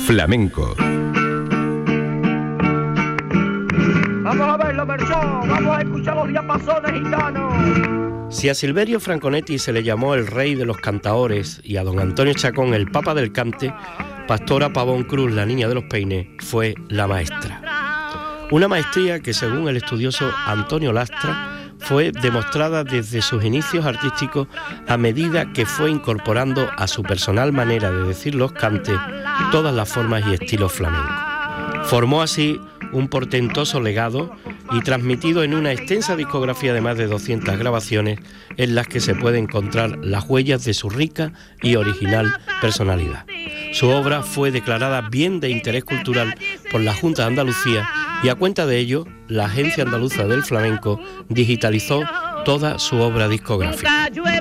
Flamenco. Vamos a verlo, Merchón, vamos a escuchar los diapasones gitanos. Si a Silverio Franconetti se le llamó el rey de los cantaores y a don Antonio Chacón el papa del cante, Pastora Pavón Cruz, la niña de los peines, fue la maestra. Una maestría que, según el estudioso Antonio Lastra, fue demostrada desde sus inicios artísticos a medida que fue incorporando a su personal manera de decir los cantes todas las formas y estilos flamencos. Formó así un portentoso legado y transmitido en una extensa discografía de más de 200 grabaciones en las que se puede encontrar las huellas de su rica y original personalidad. Su obra fue declarada bien de interés cultural por la Junta de Andalucía y a cuenta de ello, la Agencia Andaluza del Flamenco digitalizó toda su obra discográfica.